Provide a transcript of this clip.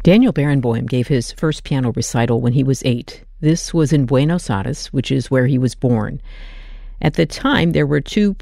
Daniel Barenboim gave his first piano recital when he was 8. This was in Buenos Aires, which is where he was born. At the time, there were two